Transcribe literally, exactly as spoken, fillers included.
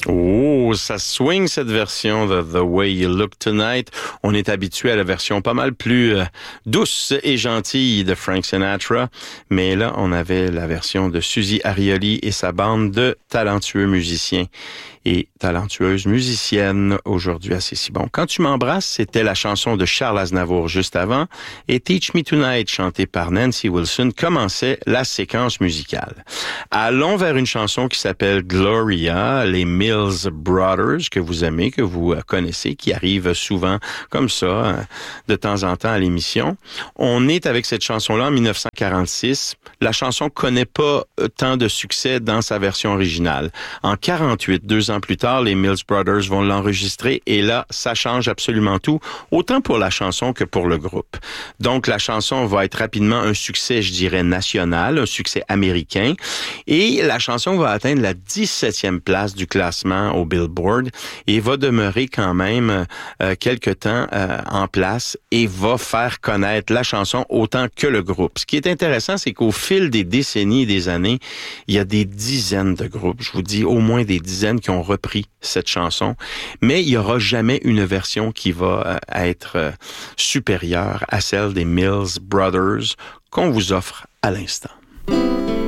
Oh, ça swing cette version de The Way You Look Tonight. On est habitué à la version pas mal plus euh, douce et gentille de Frank Sinatra, mais là, on avait la version de Suzy Arioli et sa bande de talentueux musiciens et talentueuses musiciennes aujourd'hui à C'est si bon. Quand tu m'embrasses, c'était la chanson de Charles Aznavour juste avant, et Teach Me Tonight, chantée par Nancy Wilson, commençait la séquence musicale. Allons vers une chanson qui s'appelle Gloria, les Mills Brothers, que vous aimez, que vous connaissez, qui arrive souvent comme ça, de temps en temps à l'émission. On est avec cette chanson-là en dix-neuf cent quarante-six. La chanson connaît pas tant de succès dans sa version originale. En quarante-huit, deux ans plus tard, les Mills Brothers vont l'enregistrer et là, ça change absolument tout, autant pour la chanson que pour le groupe. Donc, la chanson va être rapidement un succès, je dirais, national, un succès américain, et la chanson va atteindre la dix-septième place du classement au Billboard et va demeurer quand même euh, quelque temps euh, en place et va faire connaître la chanson autant que le groupe. Ce qui est intéressant, c'est qu'au fil des décennies et des années, il y a des dizaines de groupes, je vous dis au moins des dizaines qui ont repris cette chanson, mais il n'y aura jamais une version qui va euh, être euh, supérieure à celle des Mills Brothers qu'on vous offre à l'instant.